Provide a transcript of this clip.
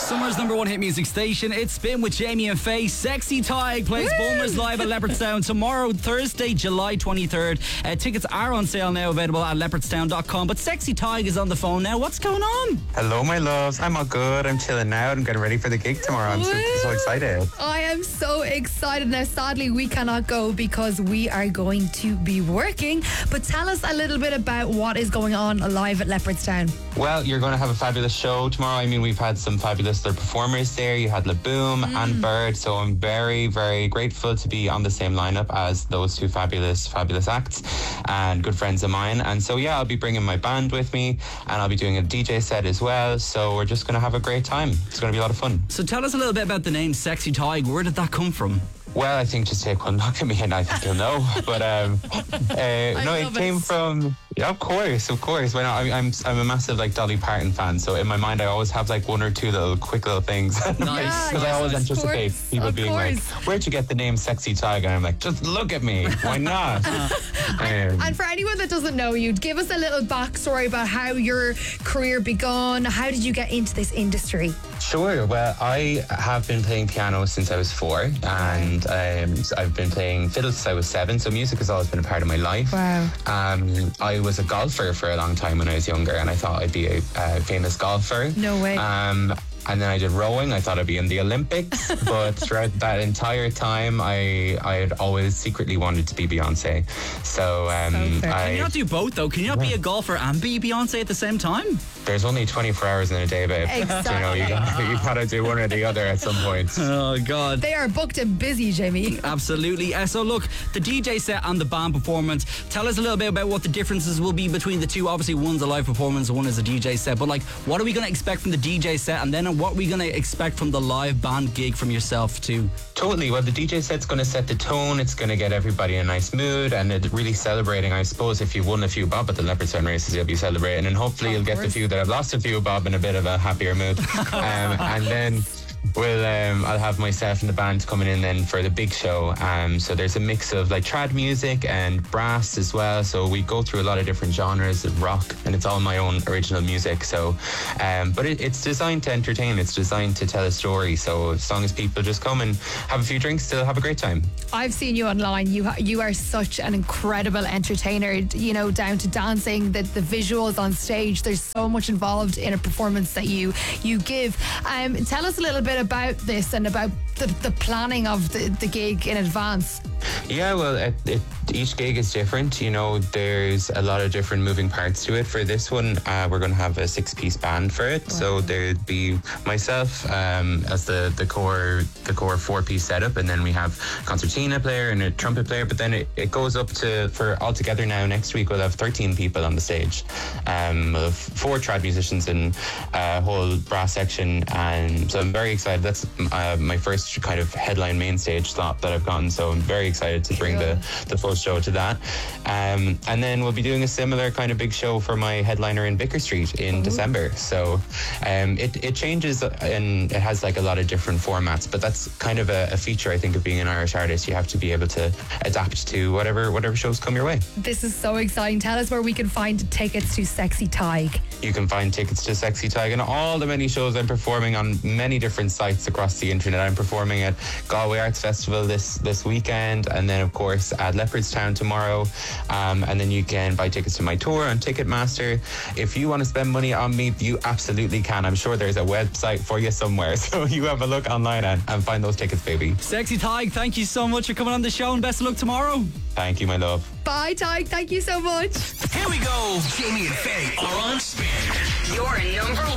Summer's number one hit music station. It's Spin with Jamie and Faye. Sexy Tig plays Bulmers live at Leopardstown tomorrow, Thursday, July 23rd. Tickets are on sale now, available at leopardstown.com. But Sexy Tig is on the phone now. What's going on? Hello, my loves. I'm all good. I'm chilling out. I'm getting ready for the gig tomorrow. I'm so excited. I am so excited. Now, sadly, we cannot go because we are going to be working. But tell us a little bit about what is going on live at Leopardstown. Well, you're going to have a fabulous show tomorrow. I mean, we've had some fabulous performers there. You had LaBoom and Bird. So I'm very, very grateful to be on the same lineup as those two fabulous acts and good friends of mine. And so, yeah, I'll be bringing my band with me and I'll be doing a DJ set as well. So we're just going to have a great time. It's going to be a lot of fun. So tell us a little bit about the name Sexy Tig. Where did that come from? Well, I think just take one look at me and I think you'll know. But no, it came from. Yeah, of course. When I'm a massive Dolly Parton fan, so in my mind I always have one or two quick little things. Nice. Because I always anticipate people being like, "Where'd you get the name Sexy Tig?" And I'm like, "Just look at me. Why not?" And for anyone that doesn't know you, give us a little backstory about how your career began. How did you get into this industry? Sure. Well, I have been playing piano since I was 4, and I've been playing fiddle since I was 7. So music has always been a part of my life. Wow. I was a golfer for a long time when I was younger, and I thought I'd be a famous golfer. No way. And then I did rowing. I thought I'd be in the Olympics. But throughout that entire time, I had always secretly wanted to be Beyonce. So Can you not do both, though? Can you not be a golfer and be Beyonce at the same time? There's only 24 hours in a day, babe. Exactly. You gotta do one or the other at some point. Oh, God. They are booked and busy, Jamie. Absolutely. So look, the DJ set and the band performance, tell us a little bit about what the differences will be between the two. Obviously, one's a live performance and one is a DJ set. But what are we going to expect from the DJ set, and then what are we going to expect from the live band gig from yourself too? Totally. Well, the DJ set's going to set the tone. It's going to get everybody in a nice mood, and it's really celebrating. I suppose if you won a few bob at the Leopardstown races, you'll be celebrating, and hopefully you'll get the few that have lost a few bob in a bit of a happier mood. And then I'll have myself and the band coming in then for the big show. So there's a mix of trad music and brass as well. So we go through a lot of different genres of rock, and it's all my own original music. So, but it's designed to entertain. It's designed to tell a story. So as long as people just come and have a few drinks, still have a great time. I've seen you online. You are such an incredible entertainer. Down to dancing, the visuals on stage. There's so much involved in a performance that you give. Tell us a little bit about this and about the planning of the gig in advance. Yeah, well, each gig is different. There's a lot of different moving parts to it. For this one, we're going to have a 6-piece band for it. Wow. So there'd be myself as the core 4-piece setup, and then we have concertina player and a trumpet player. But then it goes up to, for altogether now next week, we'll have 13 people on the stage. We'll have 4 trad musicians and a whole brass section, and so I'm very excited. That's my first kind of headline main stage slot that I've gotten. So I'm very excited to bring the full show to that. And then we'll be doing a similar kind of big show for my headliner in Vicar Street in December. So it changes, and it has a lot of different formats, but that's kind of a feature, I think, of being an Irish artist. You have to be able to adapt to whatever shows come your way. This is so exciting. Tell us where we can find tickets to Sexy Tig. You can find tickets to Sexy Tig and all the many shows I'm performing on many different sites across the internet. I'm performing at Galway Arts Festival this weekend, and then of course at Leopardstown tomorrow, and then you can buy tickets to my tour on Ticketmaster. If you want to spend money on me, you absolutely can. I'm sure there's a website for you somewhere, so you have a look online and find those tickets, baby. Sexy Tig, thank you so much for coming on the show, and best of luck tomorrow. Thank you, my love. Bye, Tig. Thank you so much. Here we go. Jamie and Faye are on Spin. Your number one.